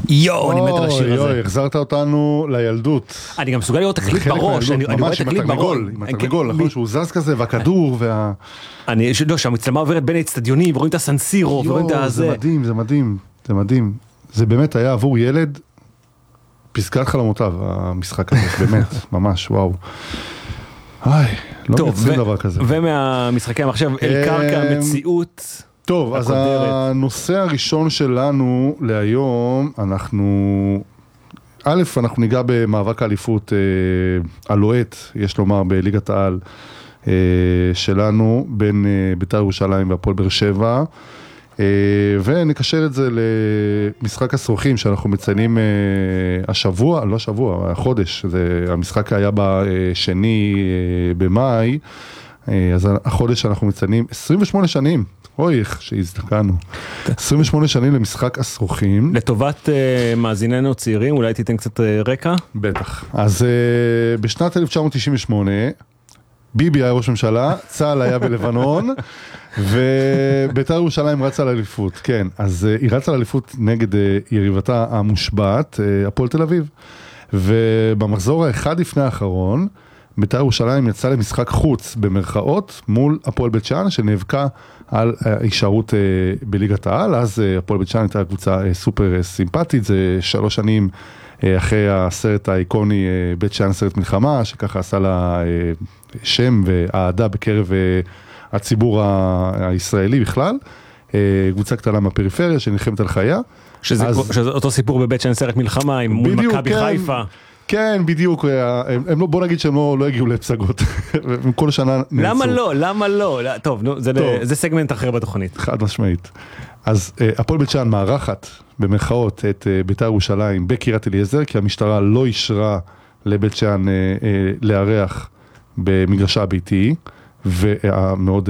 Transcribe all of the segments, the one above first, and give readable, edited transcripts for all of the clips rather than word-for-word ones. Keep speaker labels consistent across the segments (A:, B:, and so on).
A: יואו, אני מת על השיר הזה.
B: יואי, החזרת אותנו לילדות.
A: אני גם מסוגל לראות תקליט בראש, אני רואה תקליט בראש.
B: עם התרנגול, נכון שהוא זז כזה, והכדור,
A: לא, שהמצלמה עוברת בין האצטדיונים, ורואים את הסנסירו, ורואים את הזה.
B: זה מדהים, זה מדהים, זה מדהים. זה באמת היה עבור ילד פסקת חלומותיו, המשחק הזה, באמת, ממש, וואו. לא מייצרים דבר כזה.
A: ומהמשחקי המחשב, אל קרקע, מציאות.
B: טוב, אז הנושא הראשון שלנו להיום, אנחנו ניגע במאבק האליפות הלוהט, יש לומר, בליגת העל שלנו, בין בית"ר ירושלים והפועל באר שבע, ונקשר את זה למשחק הסרוכים שאנחנו מציינים החודש, המשחק היה בשני במאי, אז החודש אנחנו מציינים 28 שנים, אוי, איך שהזדקנו. 28 שנים למשחק הסרוכים.
A: לטובת מאזיננו צעירים, אולי תיתן קצת רקע?
B: בטח. אז בשנת 1998, ביבי היה ראש ממשלה, צה"ל היה בלבנון, ובית"ר ירושלים רצה לאליפות. כן, אז היא רצה לאליפות נגד יריבתה המושבעת, הפועל תל אביב. ובמחזור האחד לפני האחרון, בית"ר ירושלים יצא למשחק חוץ במרכאות מול הפועל בית שאן שנאבקה על הישארות בליגת העל. אז הפועל בית שאן הייתה קבוצה סופר סימפטית, זה 3 שנים אחרי הסרט האיקוני בית שאן סרט מלחמה, שככה עשה לה שם והעדה בקרב הציבור הישראלי בכלל, קבוצה קטנה מהפריפריה שנלחמת על חייה.
A: שזה אותו סיפור בבית שאן סרט מלחמה עם מול מכבי חיפה.
B: כן, בדיוק, בוא נגיד שהם לא הגיעו לפסגות, כל שנה נעצו.
A: למה לא? טוב, זה סגמנט אחר בתוכנית.
B: חד משמעית. אז הפועל בית שאן מארחת במרכאות את בית"ר ירושלים בקריית אליעזר, כי המשטרה לא אישרה לבית שאן לארח במגרשה הביתי, ומאוד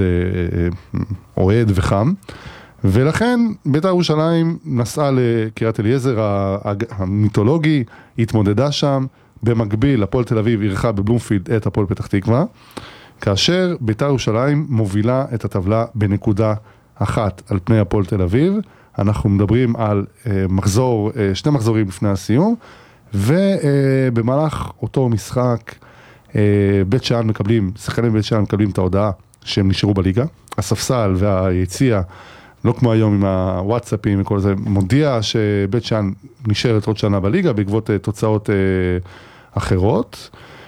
B: אוהד וחם. ולכן בית"ר ירושלים נסעה לקריית אליעזר המיתולוגי, התמודדה שם, במקביל הפועל תל אביב אירחה בבלומפילד את הפועל פתח תקווה, כאשר בית"ר ירושלים מובילה את הטבלה בנקודה אחת על פני הפועל תל אביב. אנחנו מדברים על שני מחזורים לפני הסיום, ובמהלך אותו משחק בית שאן שחקנים בית שאן מקבלים את ההודעה שהם נשארו בליגה, הספסל והיציע, לא כמו היום עם הוואטסאפים וכל זה, מודיע שבית שאן נשארת עוד שנה בליגה בעקבות תוצאות אחרות,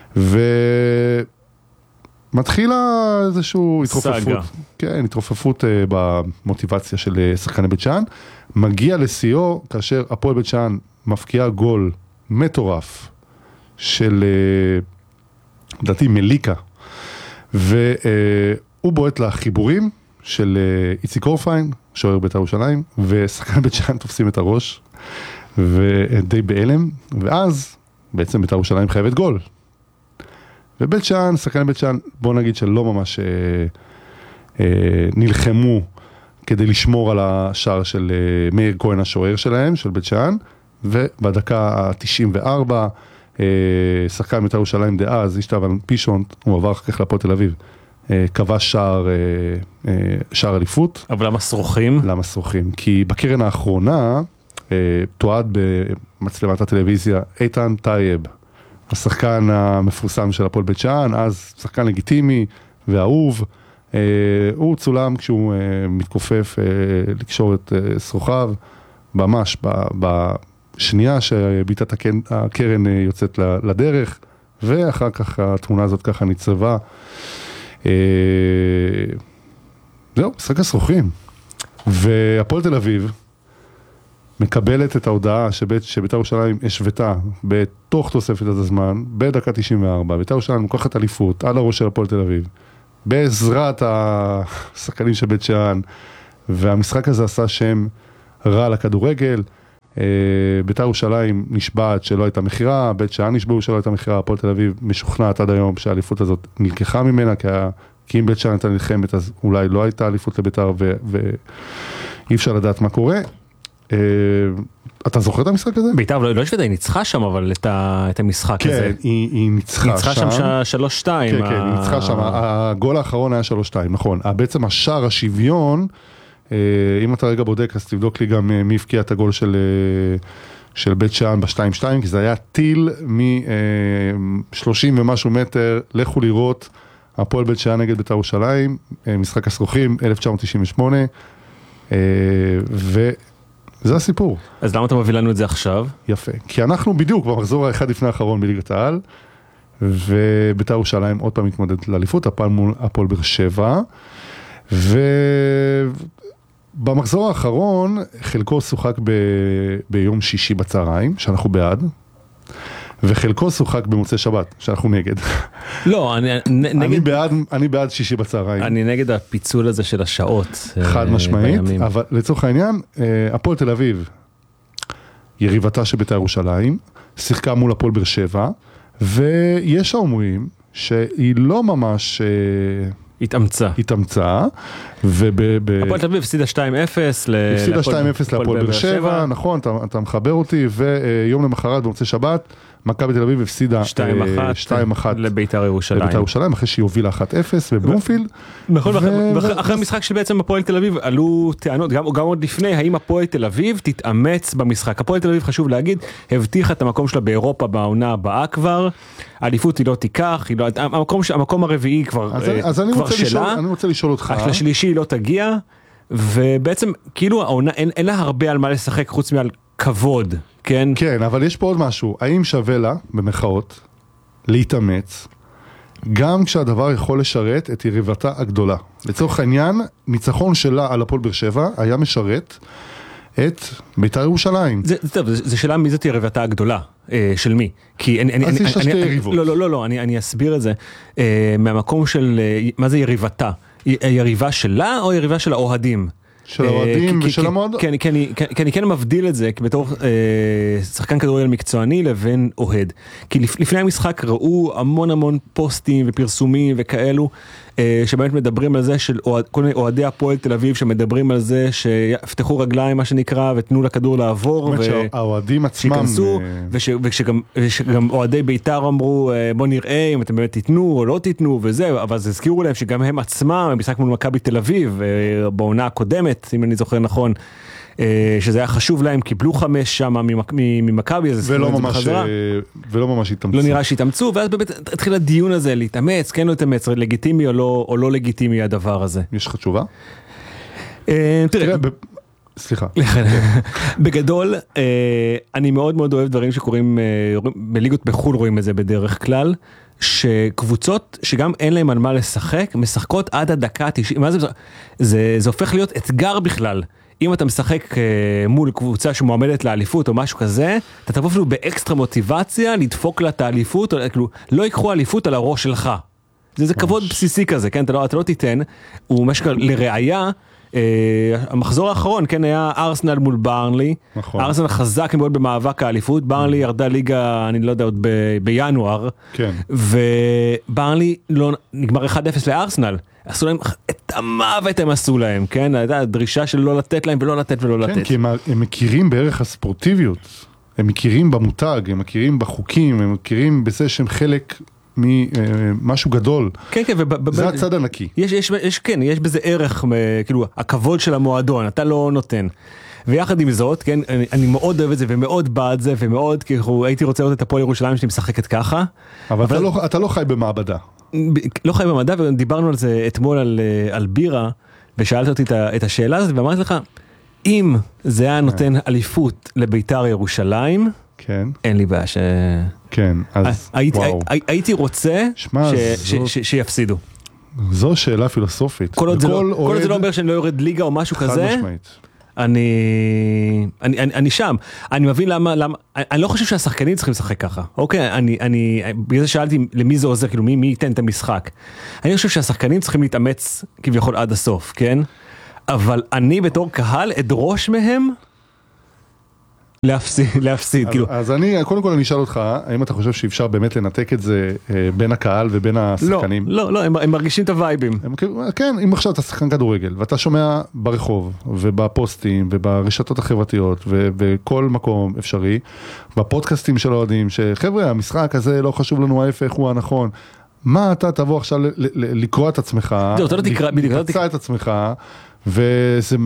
B: ומתחילה איזשהו התרופפות. כן, התרופפות במוטיבציה של שחקני בית שאן, מגיע לסיום כאשר הפועל בית שאן מפקיע גול מטורף של לדעתי מליקה, והוא בועט לחיבורים של איציק אורפיין, שוער בית"ר ירושלים, ושחקן בית שאן תופסים את הראש, ודי בהלם, ואז בעצם בית"ר ירושלים חייבת גול. ובית שאן, שחקני בית שאן, בוא נגיד שלא ממש נלחמו כדי לשמור על השער של מאיר כהן השוער שלהם, של בית שאן, ובדקה ה-94, שחקן בית"ר ירושלים דאז, אישטוון פישון, הוא עבר אחר כך להפועל תל אביב, כבש שער אליפות.
A: אבל למה סרוכים?
B: למה סרוכים? כי בקרן האחרונה תועד במצלמת הטלוויזיה איתן טייב, השחקן המפורסם של הפועל בית שאן, אז שחקן לגיטימי ואהוב, הוא צולם כשהוא מתכופף לקשור את שרוכיו, ממש בשנייה שביתת הקרן יוצאת לדרך, ואחר כך התמונה הזאת ככה נצרבה. זהו, משחק הסרוכים. והפועל תל אביב מקבלת את ההודעה שבית"ר ירושלים השוותה בתוך תוספת הזמן, בדקה 94, בית"ר ירושלים לוקחת אליפות על הראש של הפועל תל אביב, בעזרת השחקנים של בית שאן, והמשחק הזה עשה שם רע לכדורגל. בית"ר ירושלים נשבעת שלא הייתה מחירה, בית שאן נשבעו שלא הייתה מחירה, הפועל תל אביב משוכנעת עד היום שהאליפות הזאת נלקחה ממנה, כי אם בית שאן הייתה נלחמת אז אולי לא הייתה אליפות לבית"ר, ואי אפשר לדעת מה קורה. אתה זוכר את המשחק הזה?
A: בית"ר לא השוותה, היא ניצחה שם אבל את המשחק הזה.
B: כן, היא ניצחה שם.
A: ניצחה שם 3-2.
B: כן, היא ניצחה שם, הגול האחרון היה 3-2, נכון. בעצם השער השוויון, אם אתה רגע בודק, אז תבדוק לי גם מי הפקיע את הגול של בית שאן ב-2-2, כי זה היה טיל מ-30 ומשהו מטר, לכו לראות, הפועל בית שאן נגד בית"ר ירושלים, משחק הסרוחים, 1998, וזה הסיפור.
A: אז למה אתה מביא לנו את זה עכשיו?
B: יפה, כי אנחנו בדיוק במחזור האחד לפני האחרון בליגת העל, ובית"ר ירושלים עוד פעם מתמודד לאליפות, הפעם מול הפועל באר שבע, ובמחזור האחרון חלקו שוחק ביום שישי בצהריים, שאנחנו בעד, וחלקו שוחק במוצאי שבת, שאנחנו נגד.
A: לא,
B: אני בעד שישי בצהריים.
A: אני נגד הפיצול הזה של השעות.
B: חד משמעית, אבל לצורך העניין, הפועל תל אביב, יריבתה של בית"ר ירושלים, שיחקה מול הפועל באר שבע, ויש האומרים שהיא לא ממש התאמצה,
A: הפועל תל אביב הפסידה 2-0
B: להפועל באר שבע, נכון, אתה מחבר אותי, ויום למחרת במוצאי שבת, מכבי תל אביב הפסידה 2-1
A: לבית"ר ירושלים,
B: אחרי שהיא הובילה 1-0 בבלומפילד.
A: נכון, אחרי המשחק שבעצם הפועל תל אביב עלו טענות, גם עוד לפני, האם הפועל תל אביב תתאמץ במשחק. הפועל תל אביב, חשוב להגיד, הבטיחה את המקום שלה באירופה בעונה הבאה כבר, האליפות היא לא תיקח, המקום הרביעי כבר שלה,
B: אני רוצה לשאול אותך.
A: השלישי היא לא תגיע, ובעצם כאילו העונה, אין לה הרבה על מה לשחק חוץ מעל כבוד, כן?
B: כן, אבל יש פה עוד משהו. האם שווה לה, במחאות, להתאמץ, גם כשהדבר יכול לשרת את יריבתה הגדולה? לצורך העניין, ניצחון שלה על הפועל באר שבע היה משרת את בית"ר ירושלים.
A: זה שאלה מי זאת יריבתה הגדולה, של מי?
B: אז יש שתי יריבות.
A: לא, אני אסביר את זה. מהמקום של, מה זה יריבתה? יריבה שלה או יריבה של האוהדים?
B: של האוהדים ושל המועדון.
A: כי אני כן מבדיל את זה בתור שחקן כדורגל מקצועני לבין אוהד. כי לפני המשחק ראו המון פוסטים ופרסומים וכאלו, שבאמת מדברים על זה, של כל מיני אוהדי הפועל תל אביב שמדברים על זה, שיפתחו רגליים מה שנקרא, ותנו לכדור לעבור.
B: האוהדים עצמם.
A: ושגם אוהדי בית"ר אמרו, בוא נראה אם אתם באמת תיתנו או לא תיתנו וזה, אבל זה הזכירו להם שגם הם עצמם, במשחק מול מכבי תל אביב, בעונה הקודמת, אם אני זוכר נכון, שזה היה חשוב להם, קיבלו 5 שם ממכבי,
B: ולא ממש התאמצו.
A: לא נראה שהתאמצו, ואז באמת התחיל הדיון הזה, להתאמץ, כן להתאמץ, לגיטימי או לא לגיטימי הדבר הזה.
B: יש לך תשובה?
A: תראה,
B: סליחה.
A: בגדול, אני מאוד מאוד אוהב דברים שקורים, בליגות בחול רואים את זה בדרך כלל, שקבוצות שגם אין להם על מה לשחק, משחקות עד הדקה 90, מה זה? זה הופך להיות אתגר בכלל. אם אתה משחק מול קבוצה שמועמדת לאליפות או משהו כזה, אתה תבוא אפילו באקסטרה מוטיבציה לדפוק לה את האליפות, כאילו, לא ייקחו אליפות על הראש שלך. זה כבוד בסיסי כזה, כן? אתה לא תיתן, הוא משהו לראיה, המחזור האחרון, כן, היה ארסנל מול ברנלי, ארסנל חזק מאוד במאבק האליפות, ברנלי ירדה ליגה, אני לא יודע, עוד בינואר, וברנלי נגמר 1-0 לארסנל, עשו להם את המוות הם עשו להם, כן, הדרישה של לא לתת להם ולא לתת ולא לתת.
B: כן, כי הם מכירים בערך הספורטיביות, הם מכירים במותג, הם מכירים בחוקים, הם מכירים בזה שהם חלק ממשהו גדול.
A: כן, כן,
B: זה הצד הנקי.
A: יש בזה ערך, כאילו, הכבוד של המועדון, אתה לא נותן. ויחד עם זאת, כן, אני מאוד אוהב את זה ומאוד בעד זה ומאוד, כאילו, הייתי רוצה לראות את הפועל ירושלים שאני משחקת ככה.
B: אבל אתה לא חי במעבדה.
A: לא חי במעבדה, ודיברנו על זה אתמול על בירה, ושאלת אותי את השאלה הזאת, ואמרתי לך, אם זה היה נותן אליפות לבית"ר ירושלים,
B: כן.
A: אין לי בעיה
B: כן, אז וואו.
A: הייתי רוצה שיפסידו.
B: זו שאלה פילוסופית.
A: כל עוד זה לא אומר שאני לא יורד ליגה או משהו כזה.
B: חד משמעית.
A: אני שם. אני מבין למה, אני לא חושב שהשחקנים צריכים לשחק ככה. אוקיי, בגלל זה שאלתי למי זה עוזר, כאילו מי ייתן את המשחק. אני חושב שהשחקנים צריכים להתאמץ כביכול עד הסוף, כן? אבל אני בתור קהל אדרוש מהם להפסיד, כאילו.
B: אז קודם כל אני אשאל אותך, האם אתה חושב שאפשר באמת לנתק את זה בין הקהל ובין השחקנים?
A: לא, הם מרגישים את הווייבים.
B: כן, אם עכשיו אתה שחקן כדורגל, ואתה שומע ברחוב, ובפוסטים, וברשתות החברתיות, ובכל מקום אפשרי, בפודקאסטים של האוהדים, שחבר'ה, המשחק הזה לא חשוב לנו ההפך, הוא הנכון. מה אתה תבוא עכשיו לקרוא את עצמך, לקרוא את עצמך, וזה